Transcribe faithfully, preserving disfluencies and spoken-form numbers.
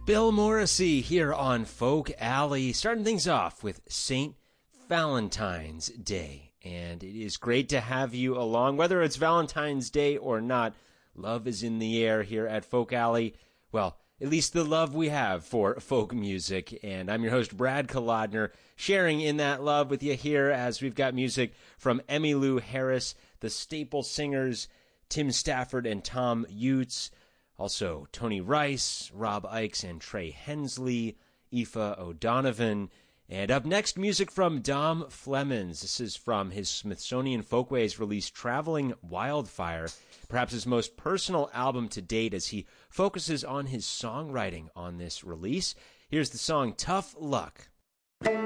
Bill Morrissey here on Folk Alley, starting things off with Saint Valentine's Day. And it is great to have you along, whether it's Valentine's Day or not. Love is in the air here at Folk Alley. Well, at least the love we have for folk music. And I'm your host, Brad Kolodner, sharing in that love with you here as we've got music from Emmylou Harris, the Staple Singers, Tim Stafford and Tom Utes, also Tony Rice, Rob Ickes and Trey Hensley, Aoife O'Donovan. And up next, music from Dom Flemons. This is from his Smithsonian Folkways release, Traveling Wildfire, perhaps his most personal album to date as he focuses on his songwriting on this release. Here's the song Tough Luck.